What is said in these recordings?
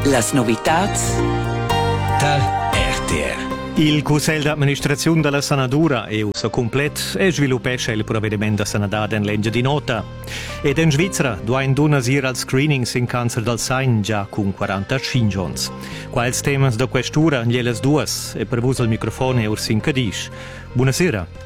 Las novitats da RTR. Il Consiglio d'amministrazione della Sanadura è uso complet e sviluppesce il provvedimento da sanità in legge di nota. Ed in Svizzera duain donas ir al screenings in cancer del sein già con 45 anni. Quals temas da questura glielas duas e per vos al microfono è Ursin Cadish. Buonasera.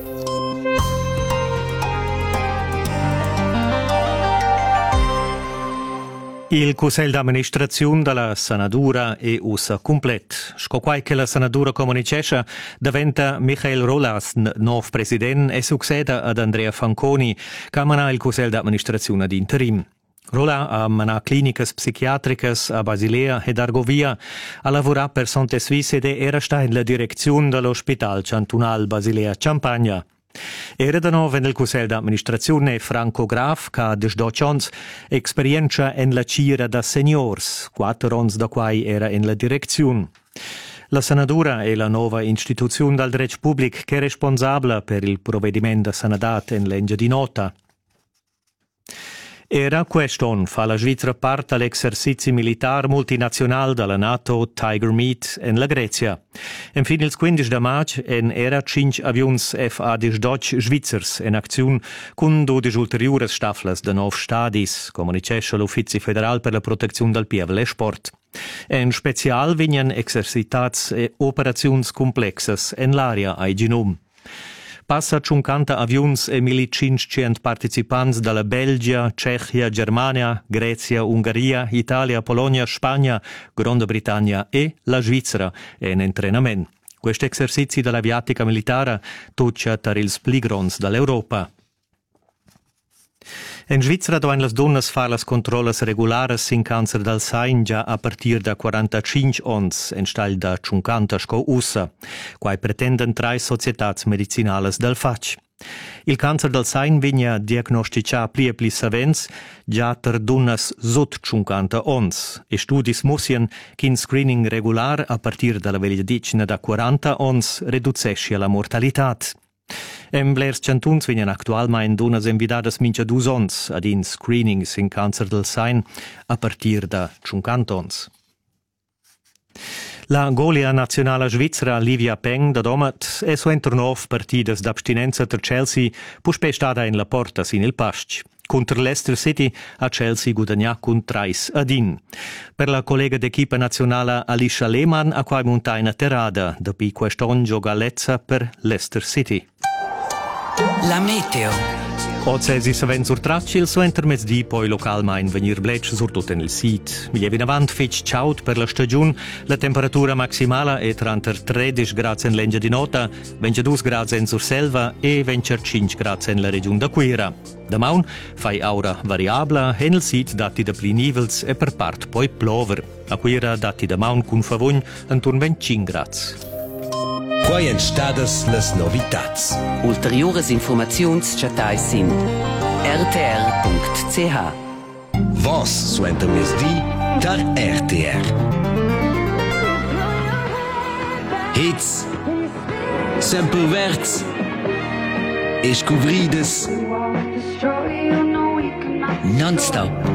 Il Consiglio d'amministrazione della Sanadura è usa complet. Scoquai che la Sanadura comunicesce diventa Michael Rolas, nuovo presidente, e succeda ad Andrea Fanconi, che mana il Consiglio d'amministrazione di interim. Rola ha mana clinicas psichiatricas a Basilea ed Argovia, a lavorare per Sante Suisse ed era sta in la direzione dell'Ospital Cantonal Basilea Champagna. Era da nuovo nel Consiglio d'amministrazione Franco Graf, che ha 12 anni esperienza in la cira da seniors, 4 anni da quai era in la direzione. La Sanadura è la nuova istituzione del diritto pubblico che è responsabile per il provvedimento di sanità in legge di nota. Era quest'anno fa la Svizzera parte all'esercizio militare multinazionale della NATO Tiger Meet in la Grecia. Infine il 15 maggio era 5 avioni FA-18 svizzers in azione con 12 ulteriori staffles da 9 stadi, comunicesce l'Uffizio Federale per la Protezione del Pievel e Sport. In special vengono esercitats e operazioni complexes in l'area ai Genum. Passa 50 avions e 1500 partecipanti dalla Belgia, Cechia, Germania, Grecia, Ungheria, Italia, Polonia, Spagna, Grande Britannia e la Svizzera in entrenamento. Questi esercizi dell'aviatica militare tocca tra i pligrons dall'Europa. In Svizzera doin las donnas far las controllas regulares in cancer del sein già a partir da 45 ans in stal da 50 sco ussa, quai pretenden 3 societats medicinales del FAC. Il cancer del sein vigna diagnosticà pli savens già ter donnas sot 50 ans e studis mussien che screening regular a partir dalla vegliadicina da 40 ans reducesce la mortalitat. En blers cantuns venien actualmein donas envidadas mincha 2 ans ad in screenings in cancer del sein a partir da 50 ans. La golia nazionale svizzera Livia Peng da domat è su entro 9 partidas d'abstinenza ter Chelsea puspe stada in la porta sin il pasc. Contro Leicester City a Chelsea guadagna con 3-1. Per la collega d'equipa nazionale Alicia Lehmann a quai monta una terrada dopo quest'anno gioca Lezza per Leicester City. La meteo. Oggi si ven sur tracil, so intermezdi poi localmein venir blec sur tutto nel sit. Mi in avant fetch ciaut per la stagione, la temperatura maximale è tra 13 gradi in legge di nota, 22 gradi in sur selva e 25 gradi in la regione da Quira. Da maun fai aura variabile e nel sit dati da pli nivels e per part poi plover. A Quira dati da maun con favogn intorno 25 gradi. Quai en stadas las novitats. Ulteriores informaziuns chatai sin rtr.ch. Vos su intermezdi dar RTR. Hits, sempre verts, escovrides, Non-stop.